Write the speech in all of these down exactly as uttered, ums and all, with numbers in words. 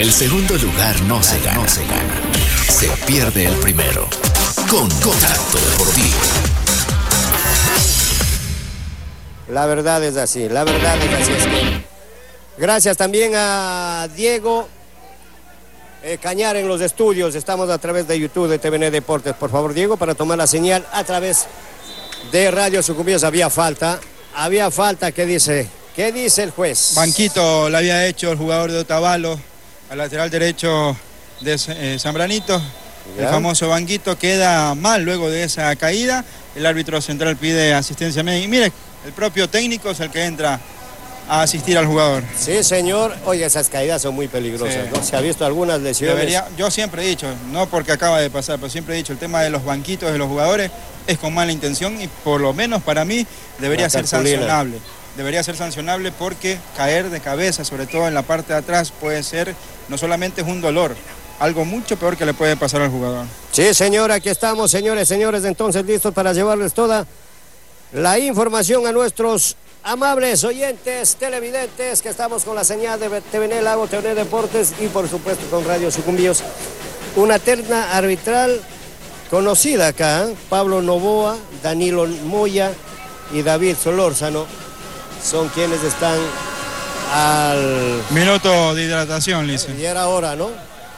El segundo lugar no se gana, no se gana. Se pierde el primero. Con Contacto Deportivo. La verdad es así, la verdad es así. Es que... Gracias también a Diego eh, Cañar en los estudios. Estamos a través de YouTube de T V N Deportes. Por favor, Diego, para tomar la señal a través de Radio Sucumbíos. Había falta, había falta. ¿Qué dice? ¿Qué dice el juez? Banquito le había hecho el jugador de Otavalo al lateral derecho de eh, Zambranito. ¿Ya? El famoso banquito queda mal luego de esa caída. El árbitro central pide asistencia médica. Y mire, el propio técnico es el que entra a asistir al jugador. Sí, señor. Oye, esas caídas son muy peligrosas, sí. ¿No? Se ha visto algunas lesiones. Debería, yo siempre he dicho, no porque acaba de pasar, pero siempre he dicho, el tema de los banquitos de los jugadores es con mala intención y por lo menos para mí debería ser sancionable. Debería ser sancionable porque caer de cabeza, sobre todo en la parte de atrás, puede ser, no solamente es un dolor, algo mucho peor que le puede pasar al jugador. Sí, señor, aquí estamos, señores, señores, entonces listos para llevarles toda la información a nuestros amables oyentes, televidentes, que estamos con la señal de T V N Lago, T V N Deportes y por supuesto con Radio Sucumbíos. Una terna arbitral conocida acá, ¿eh? Pablo Novoa, Danilo Moya y David Solórzano son quienes están al... Minuto de hidratación, Lice. Y era hora, ¿no?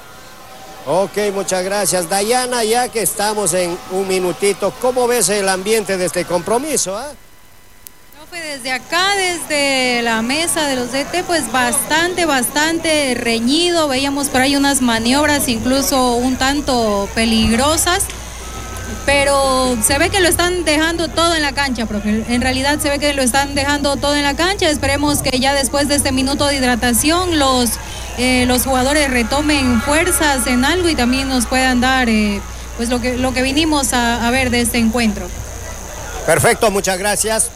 Ok, muchas gracias. Dayana, ya que estamos en un minutito, ¿cómo ves el ambiente de este compromiso? ¿Eh? Desde acá, desde la mesa de los D T, pues bastante, bastante reñido. Veíamos por ahí unas maniobras incluso un tanto peligrosas, pero se ve que lo están dejando todo en la cancha, profe. En realidad se ve que lo están dejando todo en la cancha. Esperemos que ya después de este minuto de hidratación los, eh, los jugadores retomen fuerzas en algo y también nos puedan dar eh, pues lo que, lo que vinimos a, a ver de este encuentro. Perfecto, muchas gracias.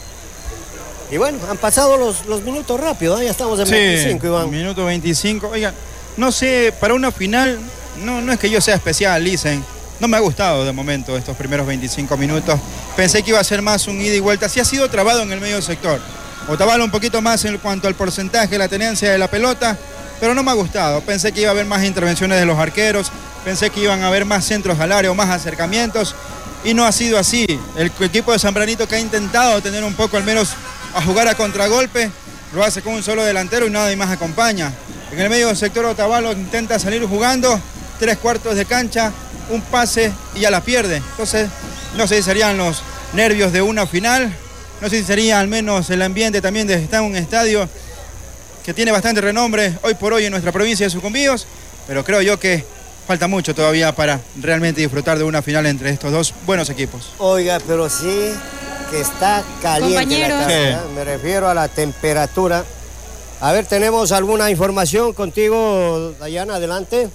Y bueno, han pasado los, los minutos rápido, ¿eh? Ya estamos en sí, veinticinco, Iván. Minuto veinticinco. Oiga, no sé, para una final, no, no es que yo sea especial, dicen. No me ha gustado de momento estos primeros veinticinco minutos. Pensé que iba a ser más un ida y vuelta. Sí ha sido trabado en el medio sector. Otavalo un poquito más en cuanto al porcentaje, la tenencia de la pelota, pero no me ha gustado. Pensé que iba a haber más intervenciones de los arqueros, pensé que iban a haber más centros al área o más acercamientos, y no ha sido así. El equipo de Zambranito, que ha intentado tener un poco al menos a jugar a contragolpe, lo hace con un solo delantero y nadie más acompaña. En el medio del sector Otavalo intenta salir jugando, tres cuartos de cancha, un pase y ya la pierde. Entonces, no sé si serían los nervios de una final, no sé si sería al menos el ambiente también de estar en un estadio que tiene bastante renombre hoy por hoy en nuestra provincia de Sucumbíos, pero creo yo que falta mucho todavía para realmente disfrutar de una final entre estos dos buenos equipos. Oiga, pero sí que está caliente la casa, ¿eh? Me refiero a la temperatura. A ver, ¿tenemos alguna información contigo, Dayana? Adelante.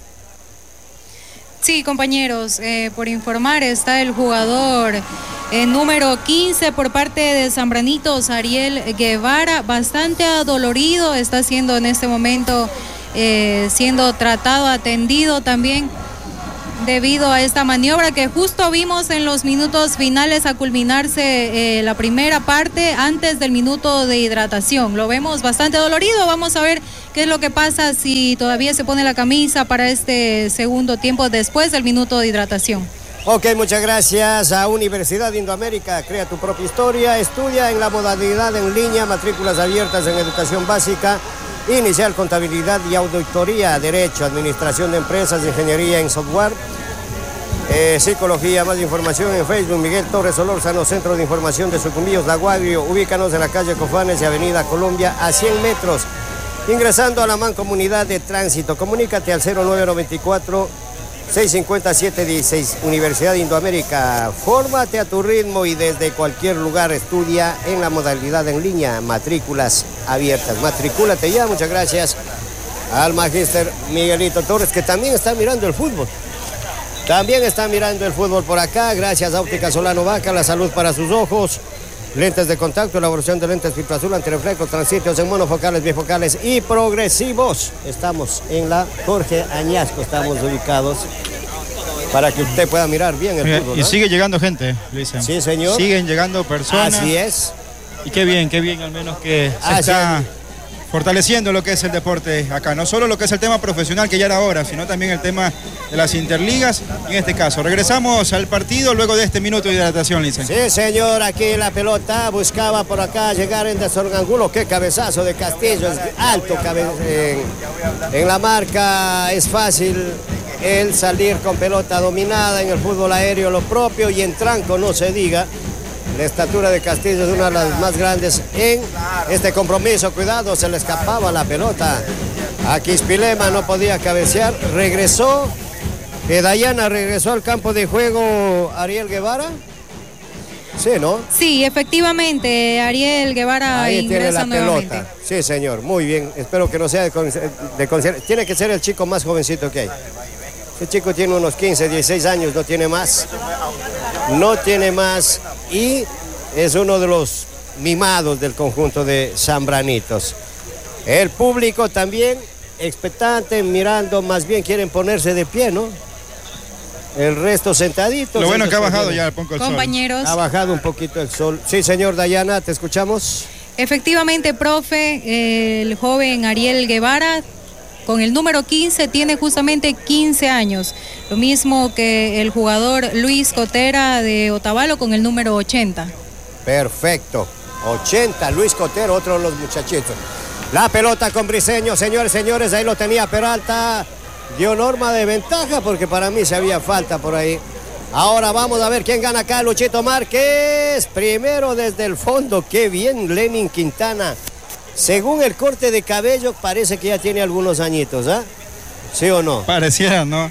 Sí, compañeros, eh, por informar está el jugador eh, número quince por parte de Zambranitos, Ariel Guevara, bastante adolorido, está siendo en este momento eh, siendo tratado, atendido también debido a esta maniobra que justo vimos en los minutos finales a culminarse eh, la primera parte antes del minuto de hidratación. Lo vemos bastante dolorido, vamos a ver qué es lo que pasa si todavía se pone la camisa para este segundo tiempo después del minuto de hidratación. Ok, muchas gracias a Universidad Indoamérica. Crea tu propia historia, estudia en la modalidad en línea, matrículas abiertas en educación básica, inicial, contabilidad y auditoría, derecho, administración de empresas, ingeniería en software, eh, psicología. Más información en Facebook, Miguel Torres Solórzano, Centro de Información de Sucumbíos, Laguagrio. Ubícanos en la calle Cofanes y Avenida Colombia a cien metros, ingresando a la Mancomunidad de Tránsito. Comunícate al cero nueve nueve cuatro, seis cinco cero, siete uno seis. Universidad Indoamérica, fórmate a tu ritmo y desde cualquier lugar estudia en la modalidad en línea, matrículas abiertas. Matricúlate ya. Muchas gracias al magíster Miguelito Torres, que también está mirando el fútbol. También está mirando el fútbol por acá. Gracias a Óptica Solano Vaca, la salud para sus ojos. Lentes de contacto, elaboración de lentes filtro azul, antirreflejo, transitios en monofocales, bifocales y progresivos. Estamos en la Jorge Añasco, estamos ubicados para que usted pueda mirar bien el fútbol, y ¿no? sigue llegando gente, Luisa. Sí, señor. Siguen llegando personas. Así es. Y qué bien, qué bien, al menos que se Así está es. fortaleciendo lo que es el deporte acá, no solo lo que es el tema profesional que ya era ahora, sino también el tema de las interligas, en este caso. Regresamos al partido luego de este minuto de hidratación, Licen. Sí, señor, aquí la pelota buscaba por acá llegar en desorgangulo. Qué cabezazo de Castillo, es alto cabe en, en la marca, es fácil el salir con pelota dominada en el fútbol aéreo, lo propio, y en tranco no se diga. La estatura de Castillo es una de las más grandes en este compromiso. Cuidado, se le escapaba la pelota. A Quispilema no podía cabecear. Regresó. Eh, Dayana regresó al campo de juego Ariel Guevara. Sí, ¿no? Sí, efectivamente, Ariel Guevara Ahí ingresa tiene la nuevamente. pelota. Sí, señor, muy bien. Espero que no sea de, de considerar. Tiene que ser el chico más jovencito que hay. Este chico tiene unos quince, dieciséis años, no tiene más. No tiene más y es uno de los mimados del conjunto de Zambranitos. El público también expectante, mirando, más bien quieren ponerse de pie, ¿no? El resto sentaditos. Lo bueno que ha bajado ya un poco el sol. Compañeros. Ha bajado un poquito el sol. Sí, señor Dayana, te escuchamos. Efectivamente, profe, el joven Ariel Guevara, con el número quince, tiene justamente quince años. Lo mismo que el jugador Luis Cotera de Otavalo con el número ochenta. Perfecto. ochenta, Luis Cotero, otro de los muchachitos. La pelota con Briseño, señores, señores, ahí lo tenía Peralta. Dio norma de ventaja porque para mí se había falta por ahí. Ahora vamos a ver quién gana acá, Luchito Márquez. Primero desde el fondo, qué bien Lenin Quintana. Según el corte de cabello, parece que ya tiene algunos añitos, ¿ah? ¿eh? ¿Sí o no? Pareciera, ¿no?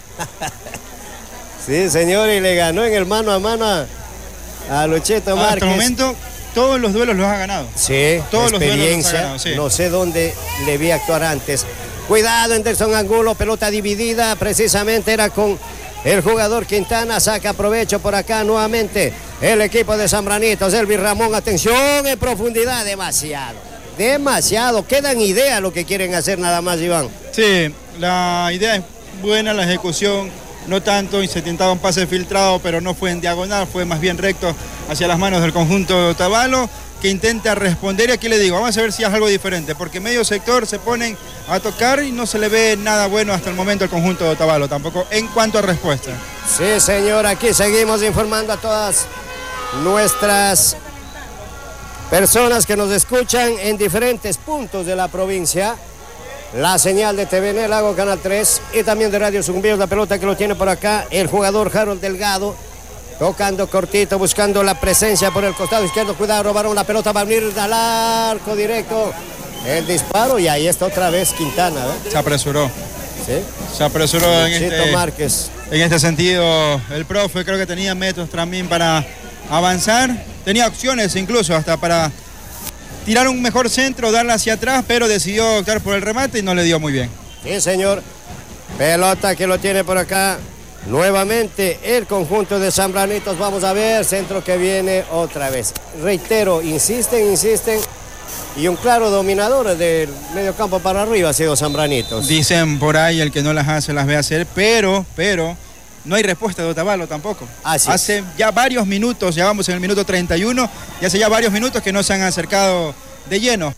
Sí, señor, y le ganó en el mano a mano a, a Luchito Márquez. Hasta el momento, todos los duelos los ha ganado. Sí, todos experiencia, los duelos los ha ganado, sí. No sé dónde le vi actuar antes. Cuidado, Anderson Angulo, pelota dividida, precisamente era con el jugador Quintana, saca provecho por acá nuevamente el equipo de Zambranitos, Elvis Ramón, atención en profundidad, demasiado. Demasiado, quedan ideas lo que quieren hacer nada más, Iván. Sí, la idea es buena, la ejecución no tanto, y se intentaba un pase filtrado, pero no fue en diagonal, fue más bien recto hacia las manos del conjunto de Otavalo, que intenta responder, y aquí le digo, vamos a ver si es algo diferente, porque medio sector se ponen a tocar y no se le ve nada bueno hasta el momento al conjunto de Otavalo, tampoco en cuanto a respuesta. Sí, señor, aquí seguimos informando a todas nuestras personas que nos escuchan en diferentes puntos de la provincia. La señal de T V N, Lago Canal tres y también de Radio Sucumbíos, la pelota que lo tiene por acá el jugador Harold Delgado, tocando cortito, buscando la presencia por el costado izquierdo. Cuidado, robaron la pelota, va a venir al arco directo. El disparo y ahí está otra vez Quintana, ¿eh? Se apresuró. Sí. Se apresuró en este, Márquez. en este sentido. El profe creo que tenía métodos también para avanzar. Tenía opciones incluso hasta para tirar un mejor centro, darla hacia atrás, pero decidió optar por el remate y no le dio muy bien. Sí, señor. Pelota que lo tiene por acá. Nuevamente el conjunto de Zambranitos. Vamos a ver, centro que viene otra vez. Reitero, insisten, insisten. Y un claro dominador del medio campo para arriba ha sido Zambranitos. Dicen por ahí, el que no las hace las ve hacer, pero, pero, no hay respuesta de Otavalo tampoco. Así hace es. ya varios minutos, ya vamos en el minuto treinta y uno, y hace ya varios minutos que no se han acercado de lleno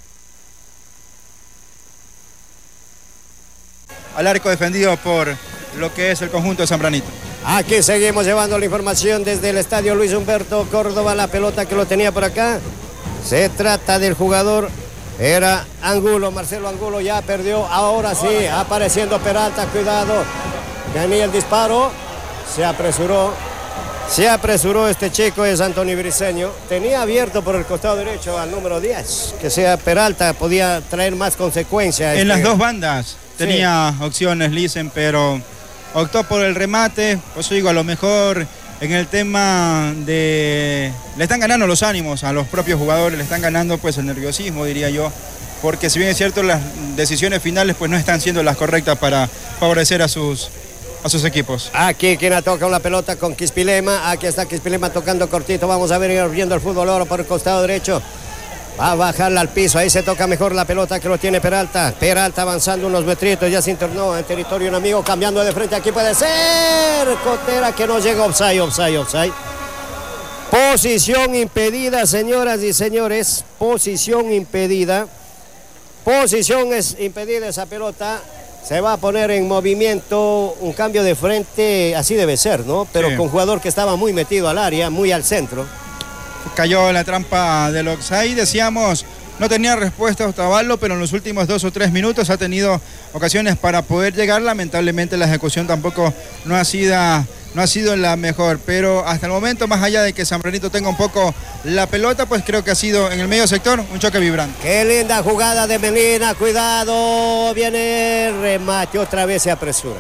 al arco defendido por lo que es el conjunto de Zambranito. Aquí seguimos llevando la información desde el estadio Luis Humberto Córdoba. La pelota que lo tenía por acá. Se trata del jugador, era Angulo, Marcelo Angulo ya perdió. Ahora sí, apareciendo Peralta, cuidado. Venía el disparo, se apresuró. Se apresuró este chico, es Antonio Briseño. Tenía abierto por el costado derecho al número diez. Que sea Peralta, podía traer más consecuencias. En este... las dos bandas tenía sí. opciones Licen, pero optó por el remate. Por eso digo, a lo mejor en el tema de... Le están ganando los ánimos a los propios jugadores, le están ganando pues el nerviosismo, diría yo. Porque si bien es cierto, las decisiones finales pues no están siendo las correctas para favorecer a sus... a sus equipos. Aquí quien ha tocado la pelota con Quispilema. Aquí está Quispilema tocando cortito. Vamos a ver, viendo el fútbol oro por el costado derecho. Va a bajarla al piso. Ahí se toca mejor la pelota que lo tiene Peralta. Peralta avanzando unos metritos. Ya se internó en territorio un amigo. Cambiando de frente. Aquí puede ser Cotera, que no llega. Offside, offside, offside. Posición impedida, señoras y señores. Posición impedida. Posición es impedida esa pelota. Se va a poner en movimiento un cambio de frente, así debe ser, ¿no? Pero sí, con jugador que estaba muy metido al área, muy al centro. Cayó en la trampa del offside, decíamos, no tenía respuesta Otavalo, pero en los últimos dos o tres minutos ha tenido ocasiones para poder llegar. Lamentablemente la ejecución tampoco no ha sido, no ha sido la mejor, pero hasta el momento, más allá de que Zambranito tenga un poco la pelota, pues creo que ha sido en el medio sector un choque vibrante. Qué linda jugada de Medina, cuidado, viene el remate, otra vez se apresura.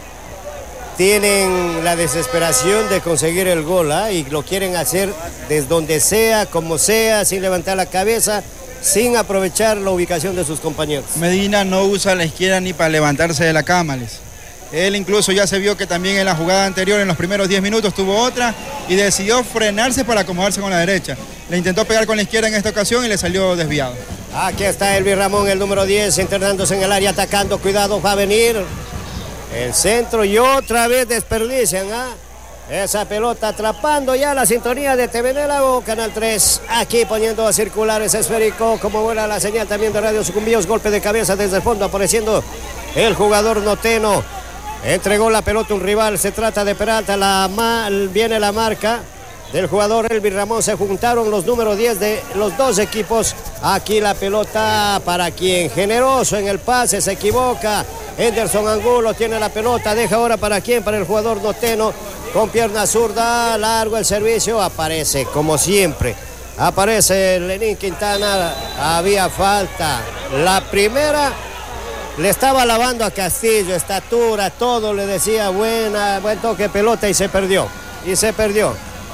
Tienen la desesperación de conseguir el gol, ¿eh? Y lo quieren hacer desde donde sea, como sea, sin levantar la cabeza, sin aprovechar la ubicación de sus compañeros. Medina no usa la izquierda ni para levantarse de la cama, Liz. Él incluso ya se vio que también en la jugada anterior, en los primeros diez minutos, tuvo otra y decidió frenarse para acomodarse con la derecha. Le intentó pegar con la izquierda en esta ocasión y le salió desviado. Aquí está Elvis Ramón, el número diez, internándose en el área, atacando, cuidado, va a venir el centro y otra vez desperdician, ¿ah? Esa pelota atrapando ya la sintonía de T V Nela, Canal tres, aquí poniendo a circular ese esférico, como buena la señal también de Radio Sucumbíos, golpe de cabeza desde el fondo, apareciendo el jugador noteno, entregó la pelota a un rival, se trata de Peralta, la mal, viene la marca del jugador Elvis Ramón, se juntaron los números diez de los dos equipos, aquí la pelota para quien, generoso en el pase, se equivoca, Henderson Angulo tiene la pelota, deja ahora para quien, para el jugador noteno, con pierna zurda, largo el servicio, aparece como siempre, aparece Lenín Quintana, había falta, la primera le estaba lavando a Castillo, estatura, todo le decía buena, buen toque pelota y se perdió, y se perdió.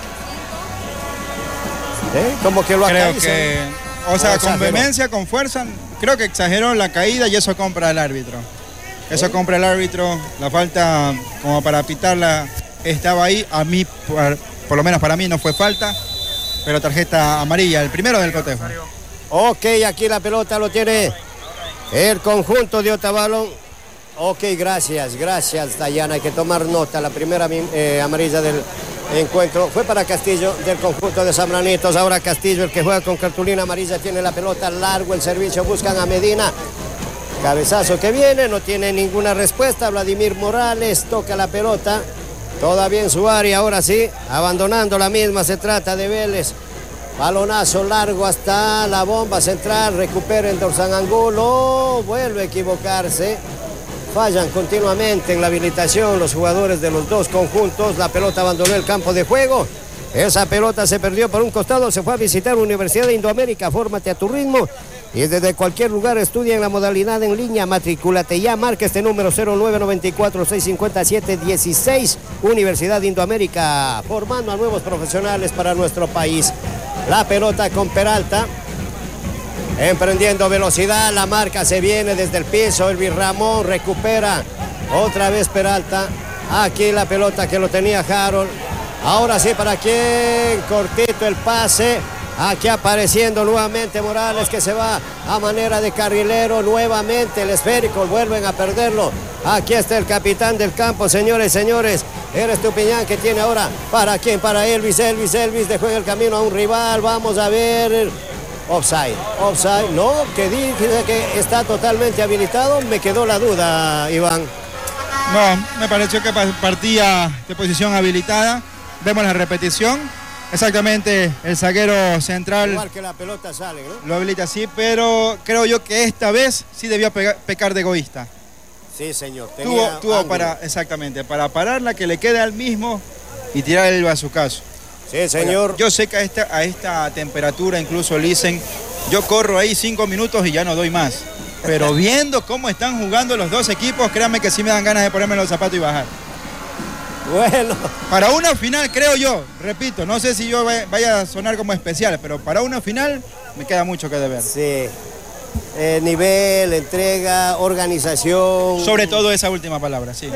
¿Eh? Como que lo creo que, o sea, o con vehemencia, con fuerza, creo que exageró la caída y eso compra el árbitro. Eso ¿Eh? compra el árbitro, la falta como para pitarla estaba ahí, a mí, por, por lo menos para mí no fue falta, pero tarjeta amarilla, el primero del cotejo. Ok, aquí la pelota lo tiene el conjunto de Otavalo. Ok, gracias, gracias Dayana, hay que tomar nota, la primera eh, amarilla del encuentro fue para Castillo del conjunto de Zambranitos. Ahora Castillo, el que juega con cartulina amarilla, tiene la pelota, largo el servicio, buscan a Medina, cabezazo que viene, no tiene ninguna respuesta. Vladimir Morales toca la pelota todavía en su área, ahora sí, abandonando la misma, se trata de Vélez, balonazo largo hasta la bomba central, recupera el Dorzán Angulo, vuelve a equivocarse. Fallan continuamente en la habilitación los jugadores de los dos conjuntos. La pelota abandonó el campo de juego. Esa pelota se perdió por un costado. Se fue a visitar Universidad de Indoamérica. Fórmate a tu ritmo. Y desde cualquier lugar estudia en la modalidad en línea. Matricúlate ya. Marca este número cero nueve nueve cuatro, seis cinco siete, uno seis. Universidad de Indoamérica. Formando a nuevos profesionales para nuestro país. La pelota con Peralta. Emprendiendo velocidad, la marca se viene desde el piso, Elvis Ramón recupera otra vez Peralta, aquí la pelota que lo tenía Harold, ahora sí para quien, cortito el pase, aquí apareciendo nuevamente Morales que se va a manera de carrilero, nuevamente el esférico, vuelven a perderlo, aquí está el capitán del campo, señores, señores, eres Tupiñán que tiene ahora, ¿para quién? Para Elvis, Elvis, Elvis dejó en el camino a un rival, vamos a ver... Offside, offside, no, que dice que está totalmente habilitado, me quedó la duda, Iván. No, me pareció que partía de posición habilitada, vemos la repetición, exactamente el zaguero central. Igual que la pelota sale, ¿no? Lo habilita así, pero creo yo que esta vez sí debió pegar, pecar de egoísta. Sí, señor. Tuvo, tuvo para, exactamente, para pararla, que le quede al mismo y tirar el bazucazo. Sí, señor. Oiga, yo sé que a esta, a esta temperatura incluso le dicen, yo corro ahí cinco minutos y ya no doy más. Pero viendo cómo están jugando los dos equipos, créanme que sí me dan ganas de ponerme los zapatos y bajar. Bueno. Para una final, creo yo, repito, no sé si yo vaya a sonar como especial, pero para una final me queda mucho que deber. Sí. Eh, nivel, entrega, organización. Sobre todo esa última palabra, sí.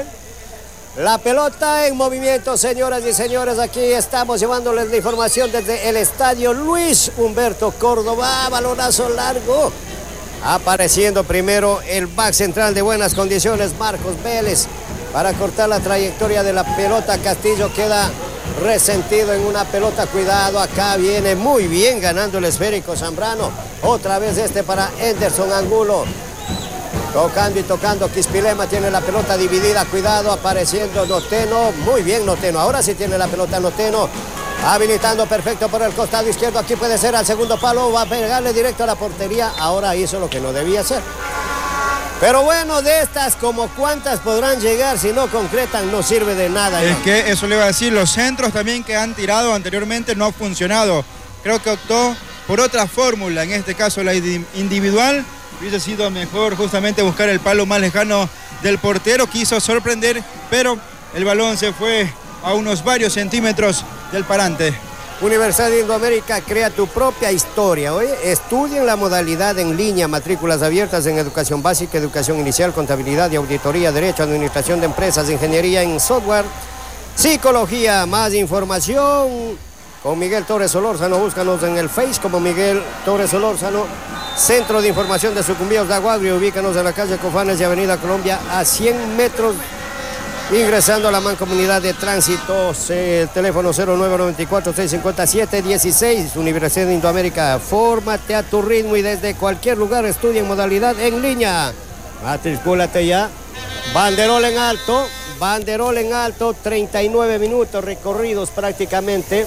La pelota en movimiento, señoras y señores, aquí estamos llevándoles la información desde el estadio Luis Humberto Córdoba, balonazo largo, apareciendo primero el back central de buenas condiciones, Marcos Vélez, para cortar la trayectoria de la pelota. Castillo queda resentido en una pelota. Cuidado, acá viene muy bien ganando el esférico Zambrano. Otra vez este para Henderson Angulo. Tocando y tocando, Quispilema tiene la pelota dividida. Cuidado, apareciendo Noteno. Muy bien Noteno, ahora sí tiene la pelota Noteno. Habilitando perfecto por el costado izquierdo. Aquí puede ser al segundo palo. Va a pegarle directo a la portería. Ahora hizo lo que no debía hacer. Pero bueno, de estas, como cuántas podrán llegar si no concretan, no sirve de nada. Es ¿no? que eso le iba a decir, los centros también que han tirado anteriormente no han funcionado. Creo que optó por otra fórmula, en este caso la individual. Hubiese sido mejor justamente buscar el palo más lejano del portero. Quiso sorprender, pero el balón se fue a unos varios centímetros del parante. Universidad de Indoamérica, crea tu propia historia. Oye, estudien la modalidad en línea, matrículas abiertas en educación básica, educación inicial, contabilidad y auditoría, derecho, administración de empresas, ingeniería en software, psicología. Más información con Miguel Torres Solórzano. Búscanos en el Face como Miguel Torres Solórzano. Centro de Información de Sucumbíos de Aguagrio. Ubícanos en la calle Cofanes y Avenida Colombia a cien metros. Ingresando a la Mancomunidad de Tránsito, el teléfono cero nueve nueve cuatro, seis cinco siete, uno seis. Universidad de Indoamérica, fórmate a tu ritmo y desde cualquier lugar estudia en modalidad en línea. Matricúlate ya. Banderol en alto, banderol en alto, treinta y nueve minutos recorridos prácticamente.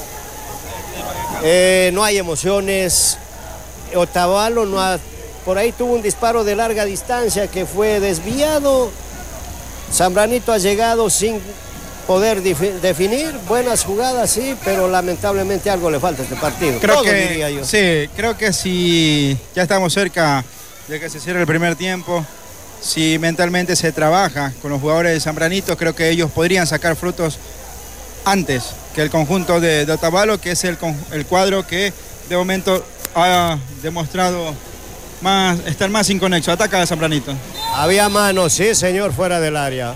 Eh, no hay emociones. Otavalo no ha, por ahí tuvo un disparo de larga distancia que fue desviado. Zambranito ha llegado sin poder definir, buenas jugadas sí, pero lamentablemente algo le falta a este partido. Creo Todo, que, diría yo. Sí, creo que si ya estamos cerca de que se cierre el primer tiempo, si mentalmente se trabaja con los jugadores de Zambranito, creo que ellos podrían sacar frutos antes que el conjunto de, de Otavalo, que es el, el cuadro que de momento ha demostrado más, estar más inconexo. Ataca a Zambranito. Había mano, sí señor, fuera del área.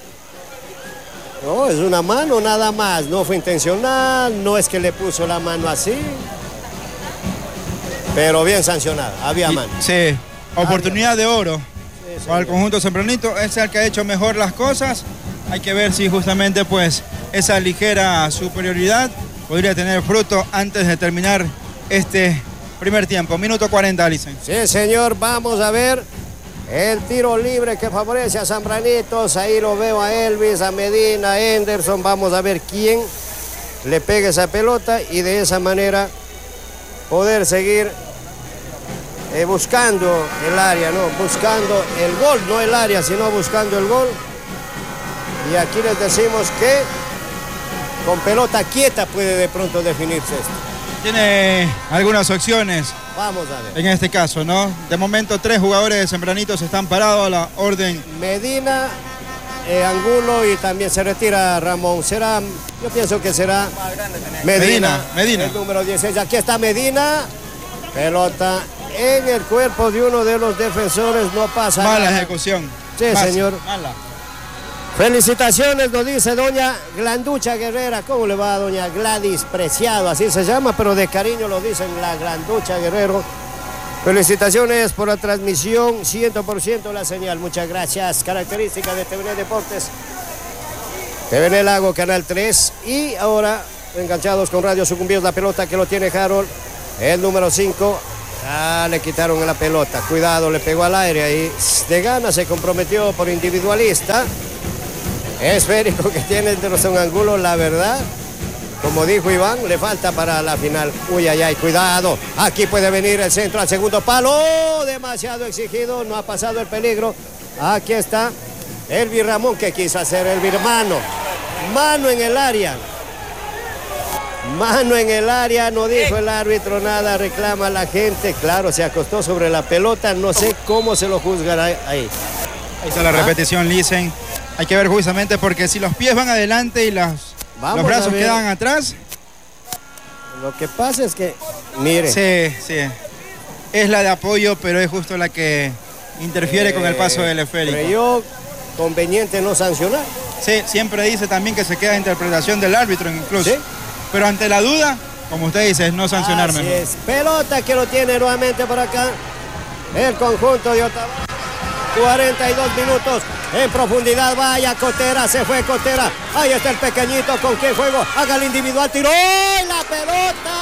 No, es una mano nada más, no fue intencional, no es que le puso la mano así. Pero bien sancionada, había Y, mano. Sí, oportunidad había. de oro Sí, para el conjunto Zambranito. Es el que ha hecho mejor las cosas. Hay que ver si justamente pues esa ligera superioridad podría tener fruto antes de terminar este primer tiempo. Minuto cuarenta, Alicen. Sí señor, vamos a ver. El tiro libre que favorece a Zambranitos. Ahí lo veo a Elvis, a Medina, a Henderson. Vamos a ver quién le pega esa pelota y de esa manera poder seguir eh, buscando el área, ¿no? Buscando el gol, no el área, sino buscando el gol. Y aquí les decimos que con pelota quieta puede de pronto definirse esto. Tiene algunas opciones. Vamos a ver. En este caso, ¿no? De momento tres jugadores de Zambranitos están parados a la orden. Medina, eh, Angulo y también se retira Ramón. Será, yo pienso que será Medina. Medina, Medina. El número dieciséis. Aquí está Medina. Pelota en el cuerpo de uno de los defensores. No pasa Mala nada. ejecución. Sí, Más, señor. Mala. Felicitaciones, nos dice doña Glanducha Guerrera. ¿Cómo le va a doña Gladys Preciado? Así se llama, pero de cariño lo dicen la Glanducha Guerrero. Felicitaciones por la transmisión, cien por ciento la señal. Muchas gracias. Característica de T V N Deportes. T V N Lago, Canal tres. Y ahora, enganchados con Radio Sucumbíos, la pelota que lo tiene Harold. El número cinco. Ah, le quitaron la pelota. Cuidado, le pegó al aire ahí. De gana se comprometió por individualista. Esférico que tiene Henderson Angulo, la verdad, como dijo Iván, le falta para la final. Uy, ay, ay, cuidado. Aquí puede venir el centro al segundo palo. Oh, demasiado exigido, no ha pasado el peligro. Aquí está Elvis Ramón, que quiso hacer Elvis. Mano, mano en el área. Mano en el área, no dijo el árbitro nada, reclama la gente. Claro, se acostó sobre la pelota, no sé cómo se lo juzgará ahí. Ahí está la repetición, Licen. Hay que ver justamente porque si los pies van adelante y las, los brazos quedan atrás. Lo que pasa es que, mire. Sí, sí. Es la de apoyo, pero es justo la que interfiere eh, con el paso del esférico. Creyó conveniente no sancionar. Sí, siempre dice también que se queda interpretación del árbitro incluso. ¿Sí? Pero ante la duda, como usted dice, es no sancionar Así mejor. Es. Pelota que lo tiene nuevamente por acá el conjunto de Otavalo. cuarenta y dos minutos en profundidad. Vaya Cotera, se fue Cotera. Ahí está el pequeñito, ¿con qué juego? Haga el individual, tiró la pelota.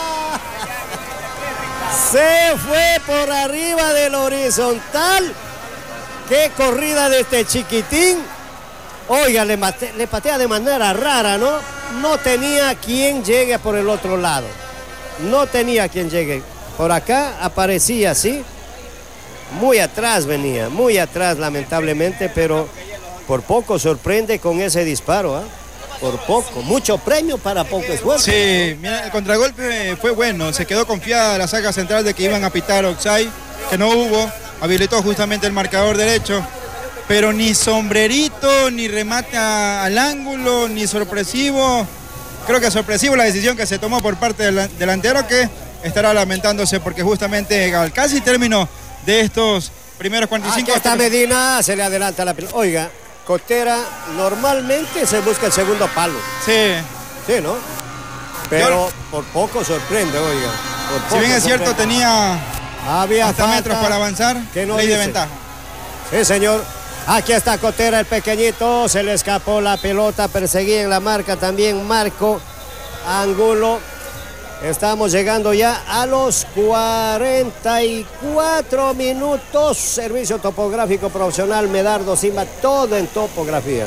Se fue por arriba del horizontal. Qué corrida de este chiquitín. Oiga, le, mate, le patea de manera rara, ¿no? No tenía quien llegue por el otro lado. No tenía quien llegue. Por acá aparecía, ¿sí? Muy atrás venía, muy atrás lamentablemente, pero por poco sorprende con ese disparo, ¿eh? Por poco, mucho premio para poco esfuerzo. Sí, mira, el contragolpe fue bueno, se quedó confiada la saga central de que iban a pitar offside, que no hubo, habilitó justamente el marcador derecho, pero ni sombrerito, ni remate al ángulo, ni sorpresivo. Creo que sorpresivo la decisión que se tomó por parte del delantero, que estará lamentándose porque justamente al casi término de estos primeros cuarenta y cinco... Aquí está Medina, se le adelanta la pelota. Oiga, Cotera normalmente se busca el segundo palo. Sí. Sí, ¿no? Pero Yo... por poco sorprende, oiga. Por poco si bien es sorprende. cierto, tenía Había hasta metros para avanzar, que no ley dice. de ventaja. Sí, señor. Aquí está Cotera, el pequeñito, se le escapó la pelota, perseguía en la marca también Marco Angulo. Estamos llegando ya a los cuarenta y cuatro minutos. Servicio topográfico profesional Medardo Simba, todo en topografía.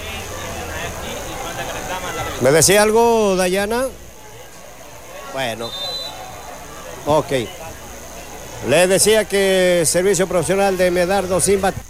¿Me decía algo, Dayana? Bueno, ok. Le decía que servicio profesional de Medardo Simba,